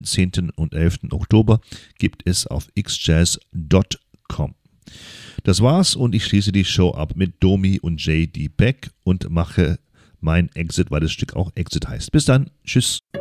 10. und 11. Oktober gibt es auf xjazz.com. Das war's und ich schließe die Show ab mit Domi und J.D. Beck und mache mein Exit, weil das Stück auch Exit heißt. Bis dann, tschüss.